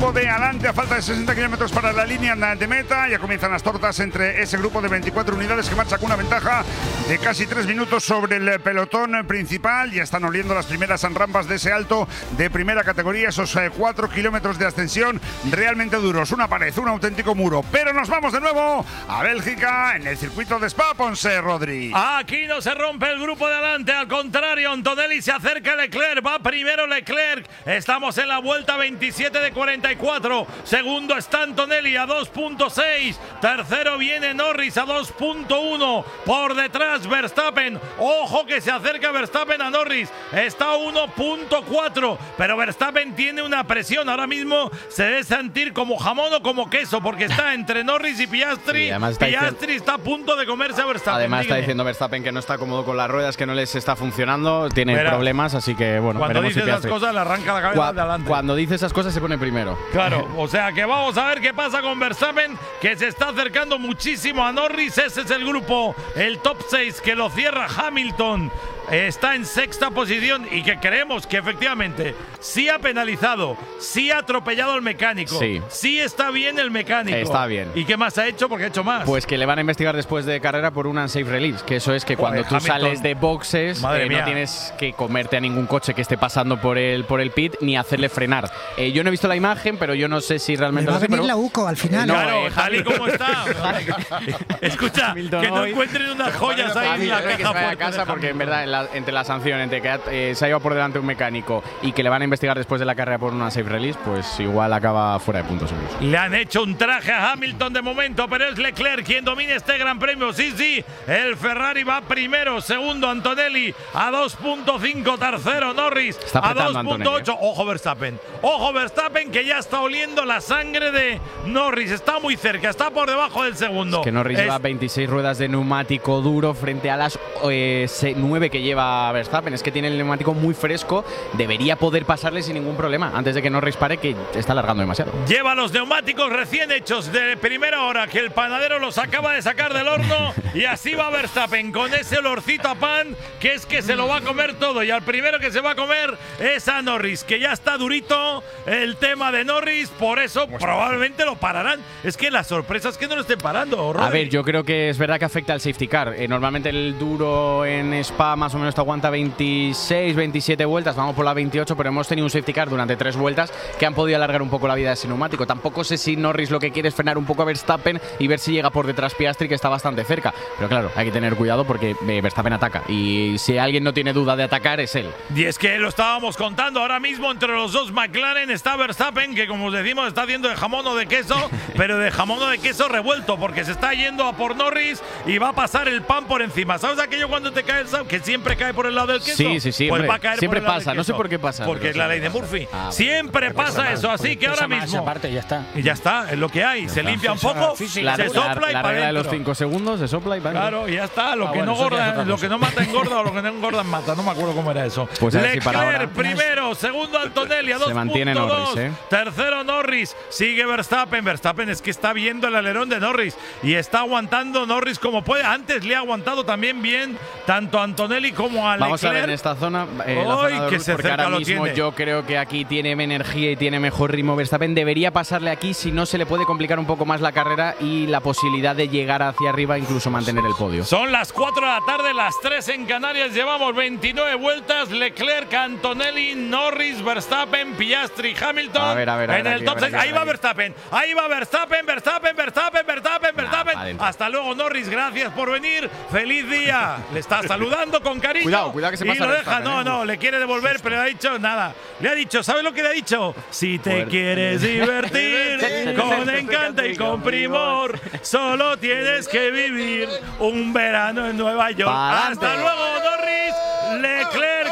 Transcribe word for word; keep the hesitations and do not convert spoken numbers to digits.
grupo de adelante a falta de sesenta kilómetros para la línea de meta. Ya comienzan las tortas entre ese grupo de veinticuatro unidades que marcha con una ventaja de casi tres minutos sobre el pelotón principal. Ya están oliendo las primeras rampas de ese alto de primera categoría, esos eh, cuatro kilómetros de ascensión realmente duros. Una pared, un auténtico muro. Pero nos vamos de nuevo a Bélgica en el circuito de Spa, Ponce, Rodri. Aquí no se rompe el grupo de adelante, al contrario, Antonelli se acerca a Leclerc, va primero Leclerc. Estamos en la vuelta veintisiete de cuarenta y cuatro. Segundo está Antonelli a dos punto seis. Tercero viene Norris a dos punto uno. Por detrás Verstappen. Ojo que se acerca Verstappen a Norris. Está a uno punto cuatro. Pero Verstappen tiene una presión. Ahora mismo se debe sentir como jamón o como queso, porque está entre Norris y Piastri. Sí, está Piastri está a punto de comerse a Verstappen. Además Dígame. está diciendo Verstappen que no está cómodo con las ruedas, que no les está funcionando, tiene Verá, problemas, así que bueno, cuando veremos dice si esas Piastri. cosas le arranca la cabeza Cua de adelante. Cuando dice esas cosas se pone primero. Claro, o sea que vamos a ver qué pasa con Verstappen, que se está acercando muchísimo a Norris. Ese es el grupo, el top seis que lo cierra Hamilton. Está en sexta posición y que creemos que efectivamente sí ha penalizado, sí ha atropellado al mecánico, sí, sí está bien el mecánico. Está bien. ¿Y qué más ha hecho? Porque ha hecho más. Pues que le van a investigar después de carrera por un unsafe release, que eso es que cuando Joder, tú Hamilton. sales de boxes eh, no tienes que comerte a ningún coche que esté pasando por el, por el pit ni hacerle frenar. Eh, yo no he visto la imagen, pero yo no sé si realmente… Le va lo a sé, venir pero, la UCO al final. No, claro, eh, tal y como está. Escucha, Hamilton que no hoy. encuentren unas joyas ahí en Hamilton, la que se caja vaya a fuerte casa de porque en Hamilton. verdad en la- entre la sanción, entre que eh, se ha ido por delante un mecánico y que le van a investigar después de la carrera por una safe release, pues igual acaba fuera de puntos seguros. Le han hecho un traje a Hamilton de momento, pero es Leclerc quien domina este gran premio. Sí, sí, el Ferrari va primero, segundo Antonelli a dos punto cinco, tercero Norris Está a apretando dos punto ocho. Antonelli, Ojo Verstappen, ojo Verstappen que ya está oliendo la sangre de Norris. Está muy cerca, está por debajo del segundo. Es que Norris Es- lleva veintiséis ruedas de neumático duro frente a las eh, nueve que lleva Verstappen. Es que tiene el neumático muy fresco, debería poder pasarle sin ningún problema antes de que Norris pare, que está alargando demasiado. Lleva los neumáticos recién hechos de primera hora, que el panadero los acaba de sacar del horno, y así va Verstappen con ese olorcito a pan, que es que se lo va a comer todo, y al primero que se va a comer es a Norris, que ya está durito el tema de Norris, por eso probablemente lo pararán. Es que la sorpresa es que no lo estén parando, Rodri. A ver, yo creo que es verdad que afecta al safety car. Eh, normalmente el duro en Spa más o menos te aguanta veintiséis, veintisiete vueltas, vamos por la veintiocho, pero hemos tenido un safety car durante tres vueltas que han podido alargar un poco la vida de ese neumático. Tampoco sé si Norris lo que quiere es frenar un poco a Verstappen y ver si llega por detrás Piastri, que está bastante cerca. Pero claro, hay que tener cuidado porque eh, Verstappen ataca, y si alguien no tiene duda de atacar es él. Y es que lo estábamos contando ahora mismo, entre los dos McLaren está Verstappen, que como os decimos está haciendo de jamón o de queso, pero de jamón o de queso revuelto, porque se está yendo a por Norris y va a pasar el pan por encima. ¿Sabes aquello cuando te cae el sal, que siempre cae por el lado del queso? Sí, sí, sí, Pues hombre, va a caer siempre por el lado pasa, del no sé queso. por qué pasa, Porque pero es la sí. ley de Murphy. Ah, siempre pasa eso, así que ahora mismo… Aparte, ya está. Y ya está, es lo que hay. Se limpia un poco, La, se la- sopla y la para regla de los adentro. cinco segundos, se sopla y para adentro. Claro, y ya está. Lo, Ah, que, bueno, no eso ya es gorda, otra lo cosa. que no mata engorda o lo que no engorda mata. No me acuerdo cómo era eso. Pues a ver si para Leclerc ahora- primero, segundo Antonelli a Se mantiene dos punto dos. Norris, ¿eh? Tercero Norris, sigue Verstappen. Verstappen es que está viendo el alerón de Norris y está aguantando Norris como puede. Antes le ha aguantado también bien tanto a Antonelli como a Leclerc. Vamos a ver en esta zona, eh, la Ay, zona de que Ruth, se porque cerca ahora lo mismo tiene. yo creo que aquí tiene energía y tiene mejor ritmo Verstappen. Debería pasarle aquí, si no se le puede complicar un poco más la carrera y la posibilidad de llegar hacia arriba, incluso mantener el podio. Son las cuatro de la tarde, las tres en Canarias. Llevamos veintinueve vueltas. Leclerc, Antonelli, Norris, Verstappen, Piastri, Hamilton. A ver, a ver, a en ver, el aquí, top a ver, seis. aquí, Ahí a va ver aquí. Verstappen. Ahí va Verstappen, Verstappen, Verstappen, Verstappen, Verstappen. adentro. Hasta luego, Norris. Gracias por venir. Feliz día. Le está saludando con cariño. Cuidado, cuidado que se y pasa lo deja. Verstappen, No, ¿eh? no, le quiere devolver, pero le ha dicho nada. Le ha dicho, ¿sabes lo que le ha dicho? Si te Fuerte. quieres divertir con encanto y con primor, solo tienes que vivir un verano en Nueva York. Pa'lante. Hasta luego, Norris. Leclerc